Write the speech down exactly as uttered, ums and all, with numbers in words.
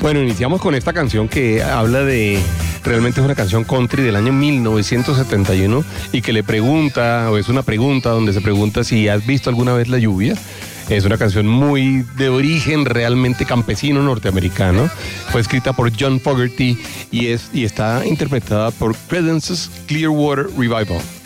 Bueno, iniciamos con esta canción que habla de, realmente es una canción country del año mil novecientos setenta y uno y que le pregunta, o es una pregunta donde se pregunta si has visto alguna vez la lluvia. Es una canción muy de origen realmente campesino norteamericano. Fue escrita por John Fogerty y, es, y está interpretada por Credence's Clearwater Revival.